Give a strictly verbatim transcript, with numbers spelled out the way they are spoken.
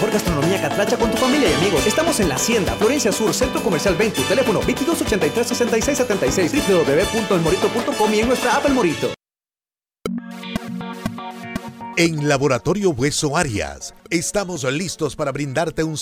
Por gastronomía catracha con tu familia y amigos. Estamos en La Hacienda, Florencia Sur, Centro Comercial veinte, teléfono veintidós ochenta y tres sesenta y seis setenta y seis, doble u doble u doble u punto el morito punto com y en nuestra app El Morito. En Laboratorio Hueso Arias, estamos listos para brindarte un